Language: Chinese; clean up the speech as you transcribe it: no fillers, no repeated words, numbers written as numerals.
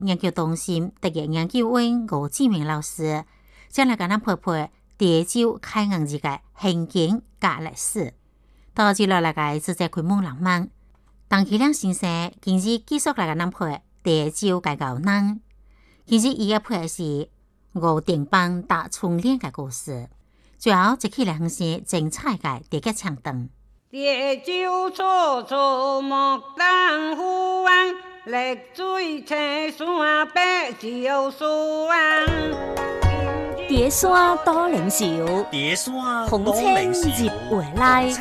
研究中心特约研究员吴志明老师，将来甲咱陪陪潮州开硬字嘅现景甲历史。到接落嚟嘅就係開門人問，鄧啟亮先生今日繼續嚟甲咱陪潮州嘅舊人，今日伊嘅陪嘅是吳定邦打春聯嘅故事。最後就起來向先精彩嘅第一唱段。 潮州楚楚莫當夫王，歷水青山白潮山。 蝶山多靈秀， 蝶山紅青入圍內。